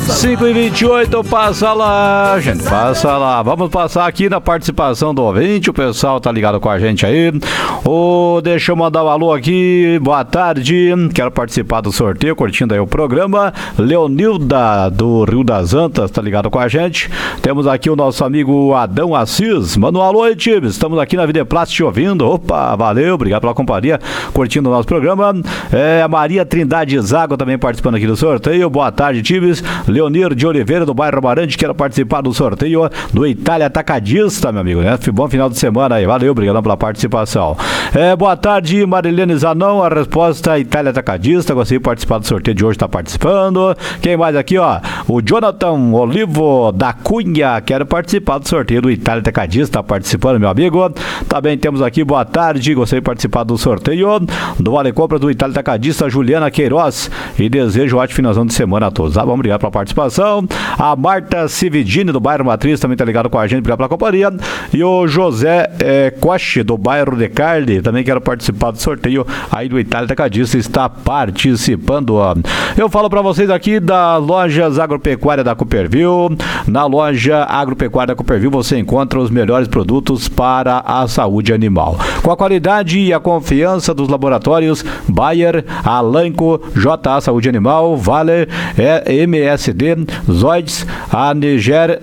5h28, passa lá, gente, passa lá. Vamos passar aqui na participação do ouvinte, o pessoal tá ligado com a gente aí. Deixa eu mandar um alô aqui, boa tarde, quero participar do sorteio, curtindo aí o programa. Leonilda, do Rio das Antas, tá ligado com a gente. Temos aqui o nosso amigo Adão Assis, manda um alô aí, time, estamos aqui na Videplast te ouvindo. Opa, valeu, obrigado pela companhia, curtindo o nosso programa. A Maria Trindade Zago também participando aqui do sorteio, boa tarde, times. Leonir de Oliveira, do bairro Amarante, quero participar do sorteio do Itália Atacadista, meu amigo, né? Bom final de semana aí, valeu, obrigado pela participação. Boa tarde, Marilene Zanon, a resposta Itália Atacadista, gostaria de participar do sorteio de hoje, tá participando. Quem mais aqui, ó? O Jonathan Olivo da Cunha, quero participar do sorteio do Itália Atacadista, tá participando, meu amigo. Também temos aqui, boa tarde, gostaria de participar do sorteio do Vale Compra do Itália Atacadista, Juliana Queiroz, e desejo um ótimo finalzão de semana a todos, tá? Vamos ligar pela participação. A Marta Cividini, do bairro Matriz, também tá ligado com a gente, obrigado pela companhia. E o José Coche, do bairro de Carli, também quero participar do sorteio aí do Itália Atacadista, está participando. Eu falo para vocês aqui da Lojas Agropecuária da Cooperville. Na loja Agropecuária da Cooperville você encontra os melhores produtos para a saúde animal, com a qualidade e a confiança dos laboratórios Bayer, Alanco, JA Saúde Animal, Vale, MSD, Zoids, a Niger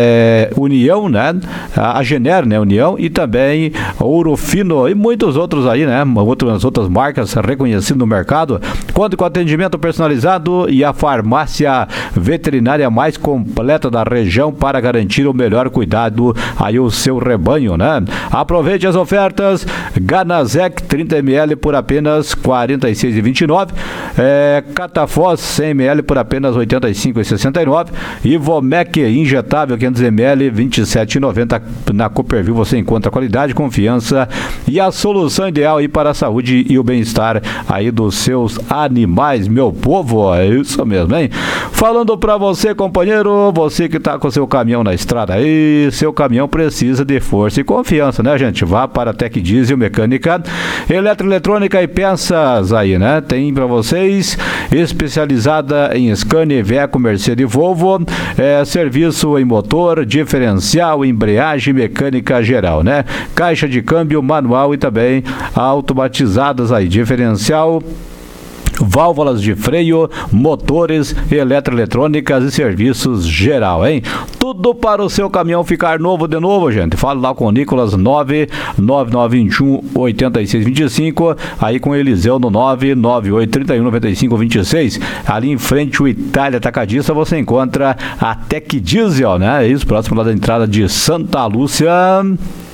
União, né? A Gener, né? União, e também Ouro Fino e muitos outros aí, né? Outras marcas reconhecidas no mercado. Conta com atendimento personalizado e a farmácia veterinária mais completa da região para garantir o melhor cuidado aí o seu rebanho, né? Aproveite as ofertas. Ganazec 30 ml por apenas R$ 46,29. Catafós 100 ml por apenas R$ 85,69. E Vomec injetável 500 ml R$ 27,90. Na Cooperville você encontra qualidade, confiança e a solução ideal aí para a saúde e o bem-estar aí dos seus animais, meu povo. É isso mesmo, hein? Falando para você, companheiro, você que tá com seu caminhão na estrada aí, seu caminhão precisa de força e confiança, né, gente? Vá para a Tec Diesel Mecânica, Eletroeletrônica e peças aí, né? Tem para vocês, especializada em Scania, Iveco, Mercedes e Volvo, serviço em motor, diferencial, embreagem, mecânica geral, né? Caixa de câmbio manual e também automatizadas aí, diferencial, válvulas de freio, motores, eletroeletrônicas e serviços geral, hein? Tudo para o seu caminhão ficar novo de novo, gente. Fala lá com o Nicolas, 99921-8625, aí com o Eliseu no 99831-9526. Ali em frente o Itália Atacadista você encontra a Tec Diesel, né? Isso, próximo lá da entrada de Santa Lúcia.